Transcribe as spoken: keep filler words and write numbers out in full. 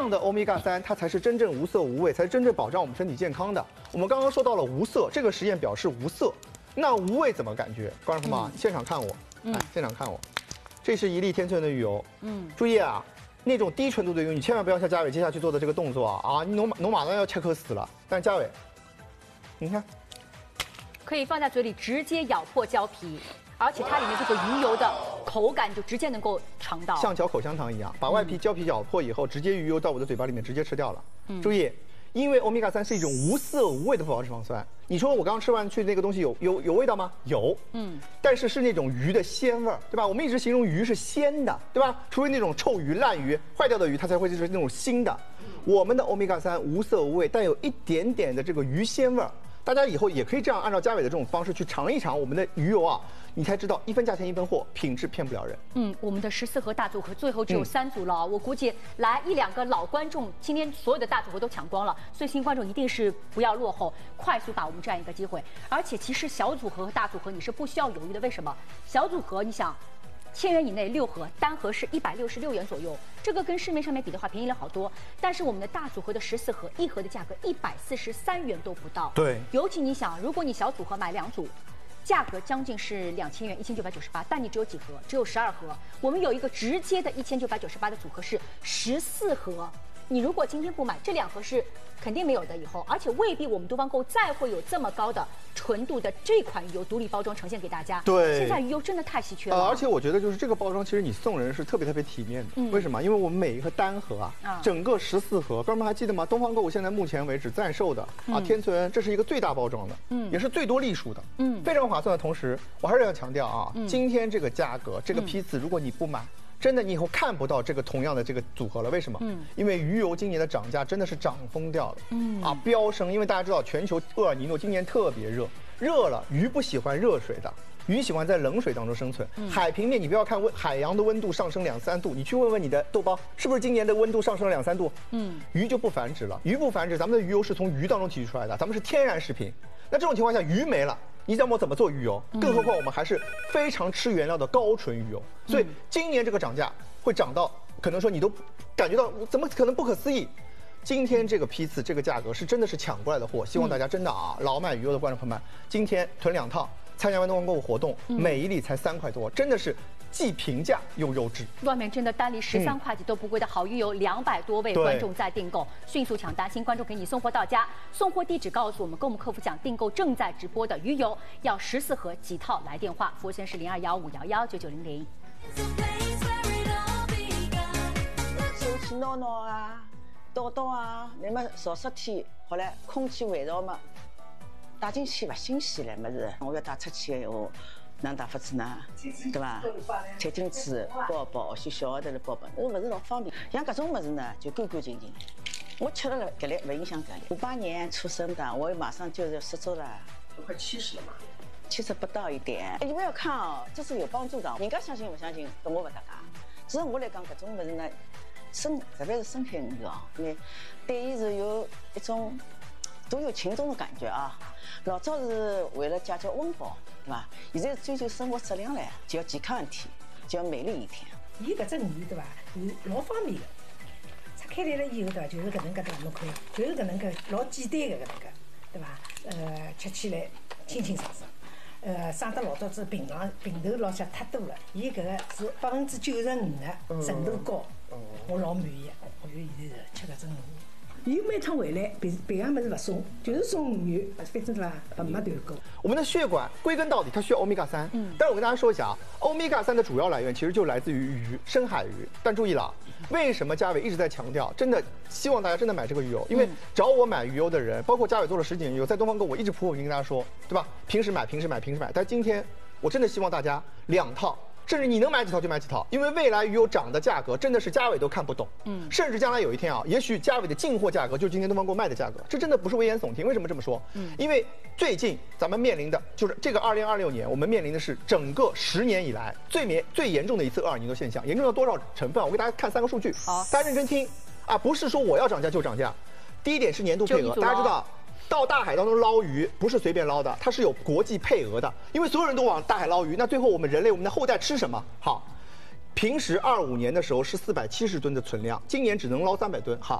的欧米伽三，它才是真正无色无味，才是真正保障我们身体健康的。我们刚刚说到了无色，这个实验表示无色，那无味怎么感觉？观众朋友们，现场看我，来，现场看我，这是一粒天纯的鱼油，嗯，注意啊，那种低纯度的鱼油，你千万不要像嘉伟接下去做的这个动作啊啊，你侬侬马上要切口死了。但是嘉伟，你看， 可以放在嘴里直接咬破胶皮。 而且它里面这个鱼油的口感就直接能够尝到， 像嚼口香糖一样，把外皮胶皮咬破以后，直接鱼油到我的嘴巴里面直接吃掉了。嗯、注意，因为欧米伽三是一种无色无味的不饱和脂肪酸。你说我刚刚吃完去那个东西有有有味道吗？有，嗯，但是是那种鱼的鲜味儿，对吧？我们一直形容鱼是鲜的，对吧？除非那种臭鱼、烂鱼、坏掉的鱼，它才会就是那种腥的。我们的欧米伽三无色无味，带有一点点的这个鱼鲜味儿。 大家以后也可以这样按照嘉伟的这种方式去尝一尝我们的鱼油啊，你才知道一分价钱一分货，品质骗不了人。 嗯，我们的十四盒大组合最后只有三组了，嗯、我估计来一两个老观众，今天所有的大组合都抢光了，所以新观众一定是不要落后，快速把握这样一个机会。而且其实小组合和大组合你是不需要犹豫的，为什么？小组合你想。 千元以内六盒，单盒是一百六十六元左右，这个跟市面上面比的话便宜了好多。但是我们的大组合的十四盒，一盒的价格一百四十三元都不到。 对， 尤其你想，如果你小组合买两组，价格将近是两千元，一千九百九十八，但你只有几盒？只有十二盒。我们有一个直接的一千九百九十八的组合是十四盒。 你如果今天不买，这两盒是肯定没有的。以后，而且未必我们东方购再会有这么高的纯度的这款鱼油独立包装呈现给大家。 对， 现在鱼油真的太稀缺了。 呃，而且我觉得就是这个包装，其实你送人是特别特别体面的。嗯、为什么？因为我们每一个单盒啊，啊整个十四盒，哥们还记得吗？东方购物现在目前为止暂售的、嗯、啊，天存这是一个最大包装的，嗯，也是最多粒数的，嗯，非常划算的同时，我还是要强调啊，嗯、今天这个价格，这个批次，如果你不买。 真的，你以后看不到这个同样的这个组合了。为什么？嗯，因为鱼油今年的涨价真的是涨疯掉了。嗯啊，飙升。因为大家知道，全球厄尔尼诺今年特别热，热了，鱼不喜欢热水的，鱼喜欢在冷水当中生存。嗯、海平面，你不要看温海洋的温度上升两三度，你去问问你的豆包，是不是今年的温度上升了两三度？嗯，鱼就不繁殖了。鱼不繁殖，咱们的鱼油是从鱼当中提取出来的，咱们是天然食品。那这种情况下，鱼没了。 你让我怎么做鱼油？更何况我们还是非常吃原料的高纯鱼油，所以今年这个涨价会涨到，可能说你都感觉到怎么可能不可思议？今天这个批次这个价格是真的是抢过来的货，希望大家真的啊，老买鱼油的观众朋友们，今天囤两套，参加完东方购物活动，每一粒才三块多，真的是。 既平价又优质， 外面真的单粒十三块几都不贵的好鱼油，两百多位观众在订购，迅速抢单，新观众给你送货到家。送货地址告诉我们，跟我们客服讲订购正在直播的鱼油，要十四盒几套来电话，服务线是零二幺五幺幺九九零零。 手气闹闹啊，倒倒啊，那么潮湿天，好了，空气味道嘛，带进去不新鲜了，么是，我要带出去的闲话。 哪打法子呢？对吧？贴金子、包包，些小号头的包包，那勿是老方便。像搿种物事呢，就干干净净。我吃了搿类勿影响搿类。五八年出生的，我马上就是十周了， 都快七十了嘛， 七十不到一点。你不要看哦，这是有帮助的。人家相信不相信跟我勿搭界。只是我来讲，搿种物事呢，深特别是深海鱼哦，因为对伊是有一种独有情衷的感觉啊。老早是为了解决温饱。 对吧？现在追求生活质量嘞，就要健康一天，就要美丽一天。 伊搿只鱼对吧？是老方便的，拆开来了以后对吧？就是搿能介对吧？侬看，就是搿能介老简单的搿能介，对吧？呃，吃起来清清爽爽。呃，省得老早子平常平头老些太多了。伊搿个是百分之九十五的纯度高，我老满意。我就现在是吃搿只鱼。 伊每趟回来，别别样物事勿送，就是送鱼，反正是吧，没团购。 我们的血管归根到底，它需要欧米伽三。嗯，但是我跟大家说一下啊，欧米伽三的主要来源其实就来自于鱼，深海鱼。但注意了，为什么嘉伟一直在强调？真的希望大家真的买这个鱼油，因为找我买鱼油的人，包括嘉伟做了十几年鱼油，在东方购物我一直普普跟大家说，对吧？平时买，平时买，平时买。但今天我真的希望大家两套。 甚至你能买几套就买几套，因为未来鱼油涨的价格真的是嘉伟都看不懂。嗯，甚至将来有一天啊，也许嘉伟的进货价格就是今天东方购卖的价格，这真的不是危言耸听。为什么这么说？嗯，因为最近咱们面临的就是这个二零二六年，我们面临的是整个十年以来最严最严重的一次厄尔尼诺现象，严重到多少成分？我给大家看三个数据，好，大家认真听啊，不是说我要涨价就涨价。第一点是年度配额，大家知道。 到大海当中捞鱼不是随便捞的，它是有国际配额的。因为所有人都往大海捞鱼，那最后我们人类、我们的后代吃什么？好，平时二五年的时候是四百七十吨的存量，今年只能捞三百吨。好。